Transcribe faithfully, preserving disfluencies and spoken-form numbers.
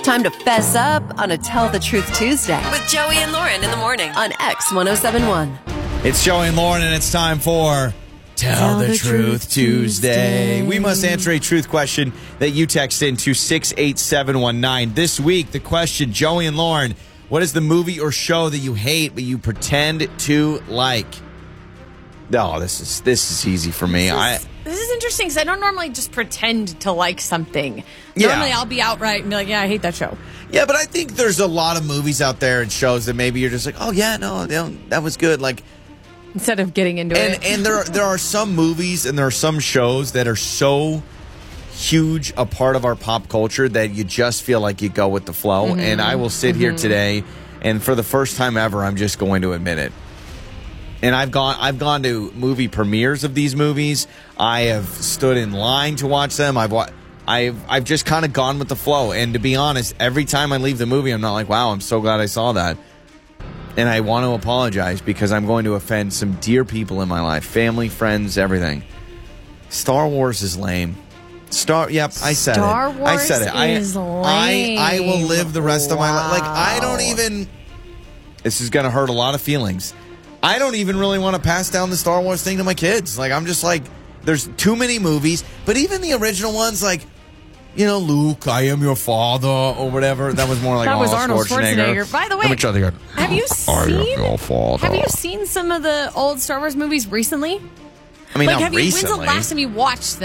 Time to fess up on a Tell the Truth Tuesday With Joey and Lauren in the morning. on X one oh seven one. It's Joey and Lauren, and it's time for Tell, Tell the, the Truth, Truth Tuesday. Tuesday. We must answer a truth question that you text in to six eight seven one nine. This week, the question, Joey and Lauren, what is the movie or show that you hate but you pretend to like? No, oh, this is this is easy for me. This is, I this is interesting because I don't normally just pretend to like something. Yeah. Normally, I'll be outright and be like, "Yeah, I hate that show." Yeah, but I think there's a lot of movies out there and shows that maybe you're just like, oh yeah, no, no that was good. Like, Instead of getting into and it, and there are, there are some movies and there are some shows that are so huge a part of our pop culture that you just feel like you go with the flow. Mm-hmm. And I will sit mm-hmm. here today, and for the first time ever, I'm just going to admit it. And I've gone I've gone to movie premieres of these movies. I have stood in line to watch them. I've wa- I've I've just kind of gone with the flow. And to be honest, every time I leave the movie, I'm not like, wow, I'm so glad I saw that. And I want to apologize because I'm going to offend some dear people in my life, family, friends, everything. Star Wars is lame. Star, yep, I said Star it. Wars I said it. is I, lame. I I will live the rest of my life. Like, I don't Wow. even. This is going to hurt a lot of feelings. I don't even really want to pass down the Star Wars thing to my kids. Like, I'm just like, there's too many movies. But even the original ones, like, you know, Luke, I am your father, or whatever. That was more like that was Arnold Arnold Schwarzenegger. By the way, Let me try the other. have you I am seen? your father. Have you seen some of the old Star Wars movies recently? I mean, like, not have you? When's recently. the last time you watched them?